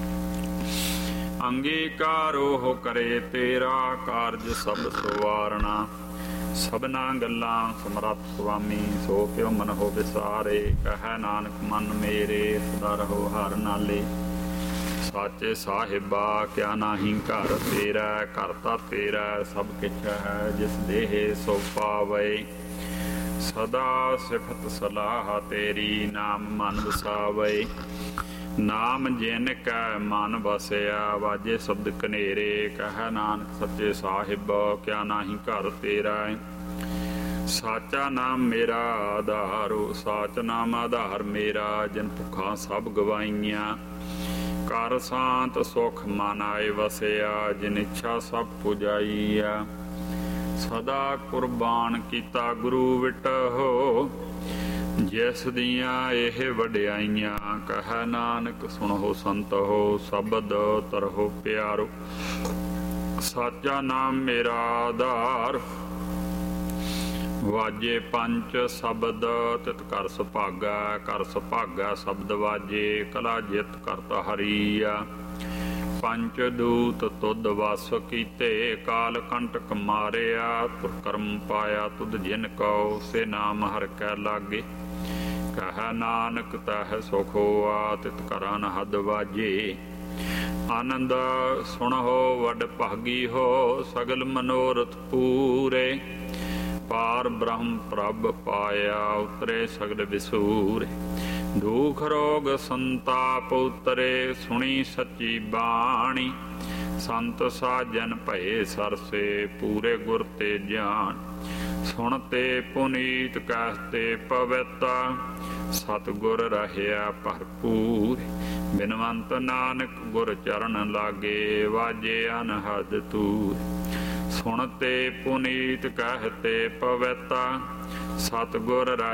[SPEAKER 1] ਅੰਗੀਕਾਰੋ ਹੋ ਕਰੇ ਤੇਰਾ, ਕਾਰਜ ਸਭ ਸਵਾਰਣਾ। ਸਭਨਾ ਗੱਲਾਂ ਸਮਰੱਥ ਸੁਆਮੀ, ਸੋ ਕਿਉ ਮਨ ਹੋ ਵਿਸਾਰੇ। ਕਹਿ ਨਾਨਕ ਮਨ ਮੇਰੇ ਸਦਾ ਰਹੋ ਹਾਰ ਨਾਲੇ। ਸਾਚੇ ਸਾਹਿਬਾ ਕਿਆ ਨਾਹੀ ਘਰ ਤੇਰਾ, ਘਰ ਤਾਂ ਤੇਰਾ ਸਭ ਕਿਛ ਹੈ। ਜਿਸ ਦੇਹ ਸੋ ਪਾਵੇ, ਸਦਾ ਸਿਫਤ ਸਲਾਹ ਤੇਰੀ। ਨਾਮ ਮਨ ਵਸਾਵੇ, ਨਾਮ ਜਿਨ ਕੈ ਮਨ ਵਸਿਆ। ਵਾਜੇ ਸ਼ਬਦ ਕਨੇਰੇ, ਕਹਿ ਨਾਨਕ ਸੱਚੇ ਸਾਹਿਬ ਕਿਆ ਨਾਹੀ ਘਰ ਤੇਰਾ। ਸਾਚਾ ਨਾਮ ਮੇਰਾ ਆਧਾਰੋ, ਸਾਚ ਨਾਮ ਆਧਾਰ ਮੇਰਾ। ਜਿਨ ਭੁੱਖਾਂ ਸਭ ਗਵਾਈਆਂ, ਕਰ ਸ਼ਾਂਤ ਸੁਖ ਮਨ ਆਏ ਵਸਿਆ। ਜਿਨ ਇੱਛਾ ਸਭ ਪੁਜਾਈਆ, ਸਦਾ ਕੁਰਬਾਨ ਕੀਤਾ ਗੁਰੂ ਵਿਟਹੁ। ਜਿਸ ਦੀਆਂ ਇਹ ਵਡਿਆਈਆਂ, ਕਹਿ ਨਾਨਕ ਸੁਣੋ ਸੰਤੋ। ਸ਼ਬਦ ਤਰਹੁ ਪਿਆਰੋ, ਸਾਚਾ ਨਾਮ ਮੇਰਾ ਆਧਾਰ। ਵਾਜੇ ਪੰਚ ਸ਼ਬਦ ਤਿਤ ਕਰ ਸੁਭਾਗਾ, ਕਰ ਸੁਭਾਗਾ ਸ਼ਬਦ ਵਾਜੇ। ਕਲਾ ਜਿਤ ਕਰਤ ਹਰੀਆ, ਪੰਚ ਦੂਤ ਤੁਧ ਵਸ ਕੀਤੇ। ਕਾਲ ਕੰਟਕ ਮਾਰਿਆ, ਤੁਰ ਕਰਮ ਪਾਇਆ ਤੁਧ ਜਿਨ ਕਉ। ਸੇ ਨਾਮ ਹਰਿ ਕੈ ਲਾਗੇ, ਕਹਿ ਨਾਨਕ ਤਹਿ ਸੁਖ ਹੋਆ। ਤਿਤ ਕਰ ਅਨਹਦ ਵਾਜੇ, ਆਨੰਦ ਸੁਣਹੁ ਵਡ ਭਾਗੀ ਹੋ। ਸਗਲ ਮਨੋਰਥ ਪੂਰੇ, ਪਾਰ ਬ੍ਰਹਮ ਪ੍ਰਭ ਪਾਇਆ। ਉਤਰੇ ਸਗਲ ਵਿਸੂਰੇ, ਦੁਖ ਰੋਗ ਸੰਤਾਪ ਉਤਰੇ। ਸੁਣੀ ਸੱਚੀ ਬਾਣੀ, ਸੰਤ ਸਾਜਨ ਭਏ ਸਰਸੇ। ਪੂਰੇ ਗੁਰ ਤੇ ਜਾਣ, ਸੁਣਤੇ ਪੁਨੀਤ ਕਹਤੇ ਪਵਿੱਤ। ਸਤਿਗੁਰ ਰਹਿਆ ਭਰਪੂਰ, ਬਿਨਵੰਤ ਨਾਨਕ ਗੁਰ ਚਰਨ ਲਾਗੇ। ਵਾਜੇ ਅਨਹਦ ਤੂਰ, ਸੁਣਤੇ ਪੁਨੀਤ ਕਹਤੇ ਪਵਿੱਤ। ਸਤਿਗੁਰ